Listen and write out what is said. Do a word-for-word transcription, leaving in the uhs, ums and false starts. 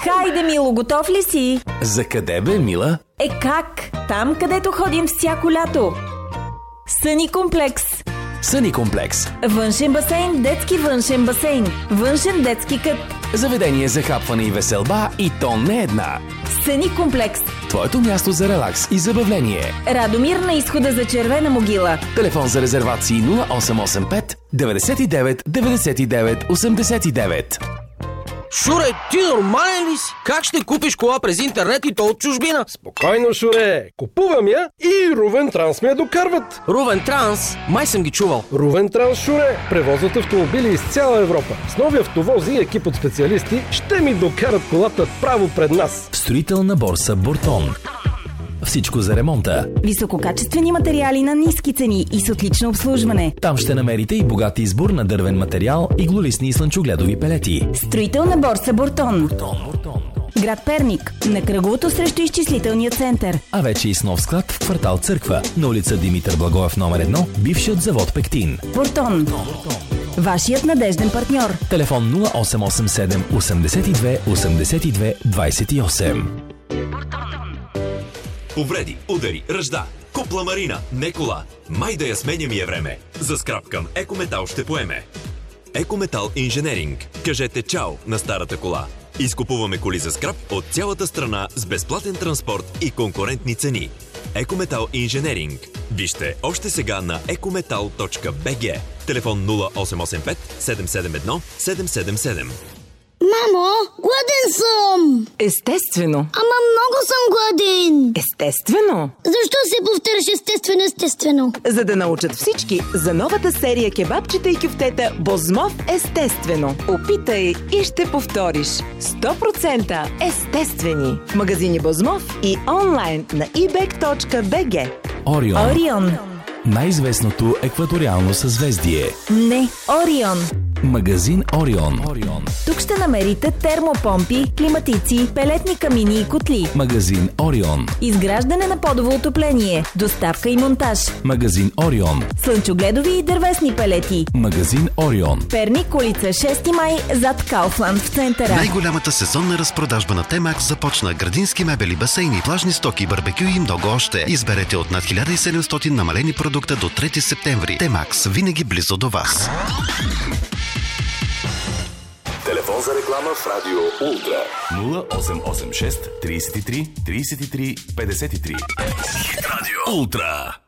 Хайде, Мило, готов ли си? За къде бе, Мила? Е как? Там, където ходим всяко лято. Съни комплекс. Съни комплекс. Външен басейн, детски външен басейн. Външен детски кът. Заведение за хапване и веселба, и то не една. Съни комплекс. Твоето място за релакс и забавление. Радомир на изхода за Червена могила. Телефон за резервации нула осем осем пет деветдесет и девет деветдесет и девет осемдесет и девет. Шуре, ти нормален ли си? Как ще купиш кола през интернет и то от чужбина? Спокойно, Шуре. Купувам я и Рувен Транс ме я докарват. Рувен Транс? Май съм ги чувал. Рувен Транс, Шуре, превозват автомобили из цяла Европа. С нови автовози и екип от специалисти ще ми докарат колата право пред нас. Строителна борса Бортон. Всичко за ремонта. Висококачествени материали на ниски цени и с отлично обслужване. Там ще намерите и богат избор на дървен материал, иглолистни и слънчогледови пелети. Строителна борса Бортон. Бортон, Бортон. Град Перник, на кръговото срещу изчислителния център. А вече и с нов склад в квартал Църква, на улица Димитър Благоев номер едно, бившият завод Пектин. Бортон. Бортон. Вашият надежден партньор. Телефон нула осем осем седем осемдесет и две осемдесет и две двадесет и осем. Повреди, удари, ръжда. Купла Марина, не кола. Май да я сменя ми е време. За скрап към Екометал ще поеме. Екометал Инженеринг. Кажете чао на старата кола. Изкупуваме коли за скрап от цялата страна с безплатен транспорт и конкурентни цени. Екометал Инженеринг. Вижте още сега на екометал точка би джи. Телефон нула осем осем пет седем седем едно седем седем седем. Мамо, гладен съм! Естествено. Ама много съм гладен! Естествено. Защо се повтаряш естествено, естествено? За да научат всички за новата серия кебабчета и кюфтета Бозмов естествено. Опитай и ще повториш. сто процента естествени. В магазини Бозмов и онлайн на и бек точка би джи. Орион. Орион. Най-известното екваториално съзвездие. Не, Орион. Магазин Орион. Орион. Тук ще намерите термопомпи, климатици, пелетни камини и котли. Магазин Орион. Изграждане на подово отопление, доставка и монтаж. Магазин Орион. Слънчогледови и дървесни пелети. Магазин Орион. Перник, улица шести май, зад Кауфланд в центъра. Най-голямата сезонна разпродажба на Темакс започна. Градински мебели, басейни, плажни стоки, барбекю и много още. Изберете от над хиляда и седемстотин намалени продукта до трети септември. Темакс, винаги близо до вас. Телефон за реклама в Радио Ултра. нула осем осем шест тридесет и три тридесет и три петдесет и три. Радио Ултра.